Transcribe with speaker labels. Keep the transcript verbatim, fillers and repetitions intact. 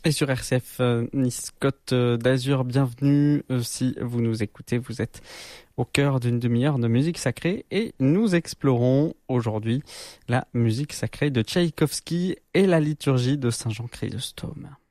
Speaker 1: Et sur R C F euh, Nice Côte euh, d'Azur, bienvenue. Euh, si vous nous écoutez, vous êtes au cœur d'une demi-heure de musique sacrée et nous explorons aujourd'hui la musique sacrée de Tchaïkovski et la liturgie de Saint Jean Chrysostome.